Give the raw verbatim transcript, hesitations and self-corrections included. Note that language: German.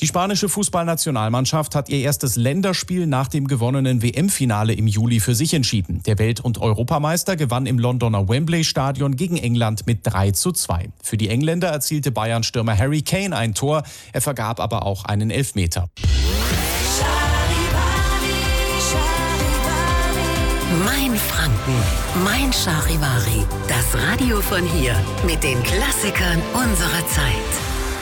Die spanische Fußballnationalmannschaft hat ihr erstes Länderspiel nach dem gewonnenen W M-Finale im Juli für sich entschieden. Der Welt- und Europameister gewann im Londoner Wembley-Stadion gegen England mit drei zu zwei. Für die Engländer erzielte Bayern-Stürmer Harry Kane ein Tor, er vergab aber auch einen Elfmeter. Mein Franken, mein Charivari, das Radio von hier mit den Klassikern unserer Zeit.